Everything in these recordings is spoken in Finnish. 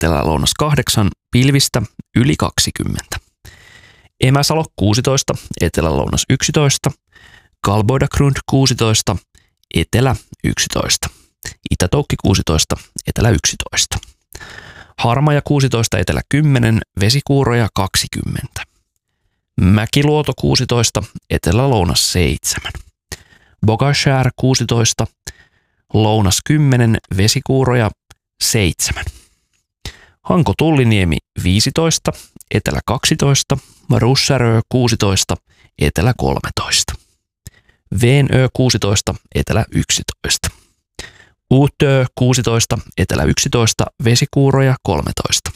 Etelä-Lounas 8, pilvistä yli 20. Emäsalo 16, Etelä-Lounas 11. Kalboidagrund 16, Etelä 11. Itätoukki 16, Etelä 11. Harmaja 16, Etelä 10, Vesikuuroja 20. Mäkiluoto 16, Etelä-Lounas 7. Bogashär 16, Lounas 10, Vesikuuroja 7. Hanko-Tulliniemi 15, Etelä 12, Russärö 16, Etelä 13. Veenö 16, Etelä 11. Uutö 16, Etelä 11, Vesikuuroja 13.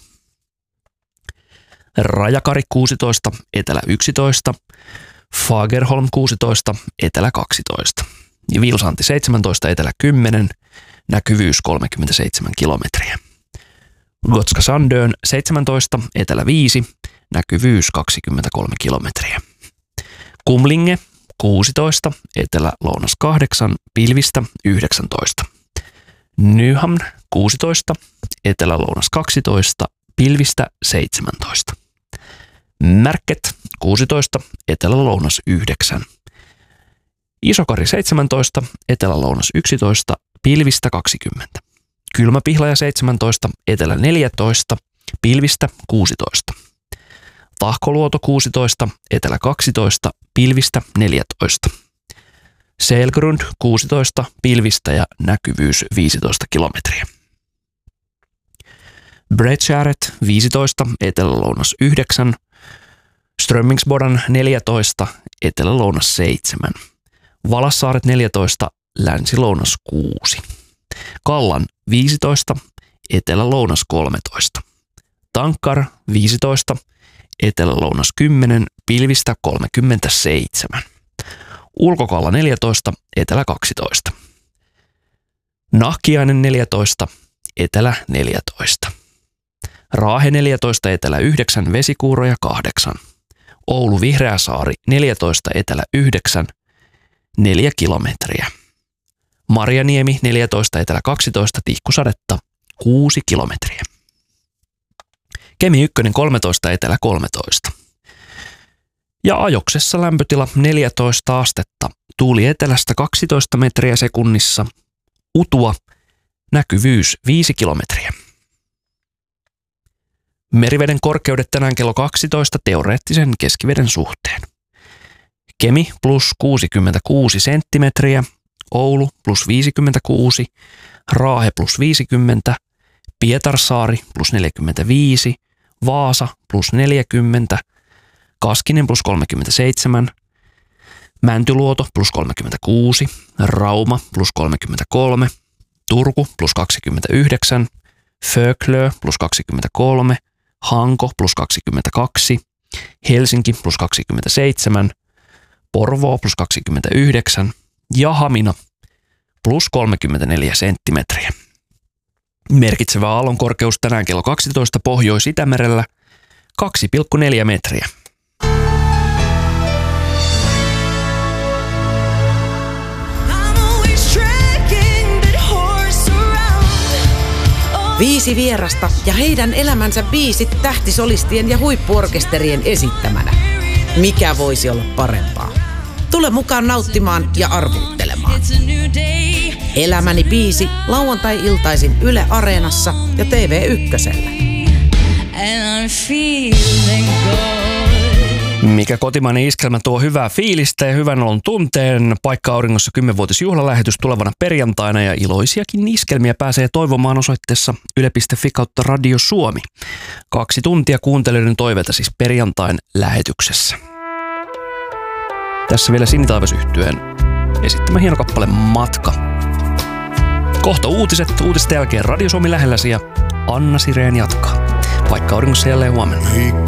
Rajakari 16, Etelä 11, Fagerholm 16, Etelä 12. Ja Vilsanti 17, Etelä 10, näkyvyys 37 kilometriä. Gotska Sandön 17, Etelä 5, näkyvyys 23 kilometriä. Kumlinge 16, Etelä-Lounas 8, pilvistä 19. Nyhamn 16, Etelä-Lounas 12, pilvistä 17. Märket 16, Etelä-Lounas 9. Isokari 17, Etelä-Lounas 11, pilvistä 20. Kylmäpihlaja 17, Etelä 14, pilvistä 16. Tahkoluoto 16, Etelä 12, pilvistä 14. Selgrund 16, pilvistä ja näkyvyys 15 kilometriä. Bredskäret 15, Etelä-Lounas 9. Strömmingsbodan 14, Etelä-Lounas 7. Valassaaret 14, Länsi-Lounas 6. Kallan 15, Etelä-Lounas 13. Tankkar 15, Etelä-Lounas 10, pilvistä 37. Ulkokalla 14, Etelä 12. Nahkiainen 14, Etelä 14. Raahe 14, Etelä 9, Vesikuuroja 8. Oulu Vihreäsaari 14, Etelä 9, 4 kilometriä. Marjaniemi 14, Etelä 12, Tihkusadetta 6 kilometriä. Kemi 1, 13, Etelä 13. Ja Ajoksessa lämpötila 14 astetta, tuuli etelästä 12 metriä sekunnissa, Utua, näkyvyys 5 kilometriä. Meriveden korkeudet tänään kello 12 teoreettisen keskiveden suhteen. Kemi plus 66 senttimetriä, Oulu plus 56, Raahe plus 50, Pietarsaari plus 45, Vaasa plus 40, Kaskinen plus 37, Mäntyluoto plus 36, Rauma plus 33, Turku plus 29, Föklö plus 23, Hanko plus 22, Helsinki plus 27, Porvoo plus 29 ja Hamina plus 34 senttimetriä. Merkitsevä aallon korkeus tänään kello 12 Pohjois-Itämerellä 2,4 metriä. Viisi vierasta ja heidän elämänsä biisit tähtisolistien ja huippuorkesterien esittämänä. Mikä voisi olla parempaa? Tule mukaan nauttimaan ja arvuuttelemaan. Elämäni biisi lauantai-iltaisin Yle Areenassa ja TV1:llä. Mikä kotimainen iskelmä tuo hyvää fiilistä ja hyvän olon tunteen. Paikka auringossa 10-vuotisjuhlalähetys tulevana perjantaina ja iloisiakin iskelmiä pääsee toivomaan osoitteessa yle.fi/Radio Suomi. 2 tuntia kuuntelijoiden toiveita siis perjantain lähetyksessä. Tässä vielä Sinitaivas-yhtyeen esittämä hieno kappale Matka. Kohta uutisten jälkeen Radio Suomi lähelläsi ja Anna Sireen jatkaa. Paikka auringossa jälleen huomenna.